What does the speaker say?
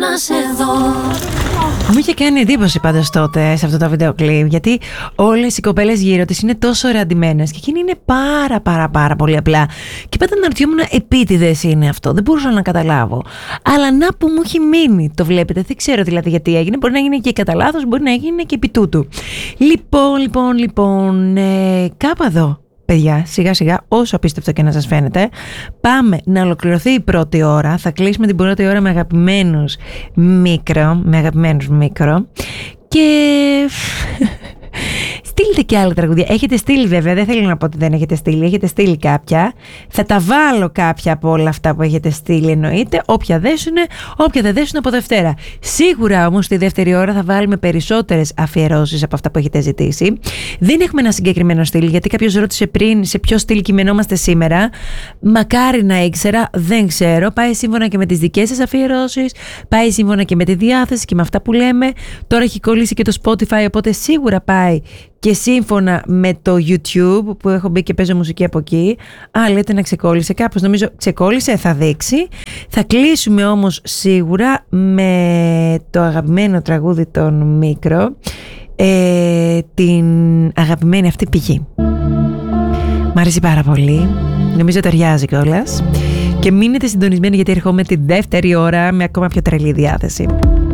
να σε δω. Μου είχε κάνει εντύπωση πάντως τότε σε αυτό το βίντεο κλιπ, γιατί όλες οι κοπέλες γύρω της είναι τόσο ραντιμένες και εκείνη είναι πάρα πολύ απλά. Και πάντα αναρωτιόμουν επίτηδες είναι αυτό, δεν μπορούσα να καταλάβω. Αλλά να που μου έχει μείνει, το βλέπετε, δεν ξέρω δηλαδή γιατί έγινε, μπορεί να γίνει και κατά λάθος, μπορεί να γίνει και επί τούτου. Λοιπόν, κάπου εδώ. Παιδιά, σιγά σιγά, όσο απίστευτο και να σας φαίνεται, πάμε να ολοκληρωθεί η πρώτη ώρα. Θα κλείσουμε την πρώτη ώρα με αγαπημένους μικρο. Και στείλτε και άλλα τραγουδία. Έχετε στείλει βέβαια, δεν θέλω να πω ότι δεν έχετε στείλει. Έχετε στείλει κάποια. Θα τα βάλω κάποια από όλα αυτά που έχετε στείλει, εννοείται. Όποια δεν δέσουν από Δευτέρα. Σίγουρα όμως στη δεύτερη ώρα θα βάλουμε περισσότερες αφιερώσεις από αυτά που έχετε ζητήσει. Δεν έχουμε ένα συγκεκριμένο στυλ, γιατί κάποιος ρώτησε πριν σε ποιο στυλ κειμενόμαστε σήμερα. Μακάρι να ήξερα, δεν ξέρω. Πάει σύμφωνα και με τις δικές σας αφιερώσεις. Πάει σύμφωνα και με τη διάθεση και με αυτά που λέμε. Τώρα έχει κολλήσει και το Spotify, οπότε σίγουρα πάει και σύμφωνα με το YouTube που έχω μπει και παίζω μουσική από εκεί. Λέτε να ξεκόλλησε κάπως, νομίζω ξεκόλλησε, θα δείξει. Θα κλείσουμε όμως σίγουρα με το αγαπημένο τραγούδι των Μικρο, την αγαπημένη αυτή πηγή. Μ' αρέσει πάρα πολύ, νομίζω ταιριάζει κιόλας. Και μείνετε συντονισμένοι γιατί ερχόμαι την δεύτερη ώρα με ακόμα πιο τρελή διάθεση.